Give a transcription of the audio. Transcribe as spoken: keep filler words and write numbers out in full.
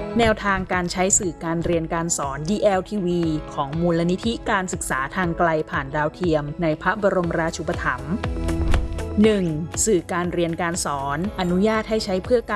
แนวทางการใช้สื่อการเรียนการสอน ดี แอล ที วี ของมูลนิธิการศึกษาทางไกลผ่านดาวเทียมในพระบรมราชูปถัมภ์ หนึ่ง. สื่อการเรียนการสอนอนุญาตให้ใช้เพื่อการ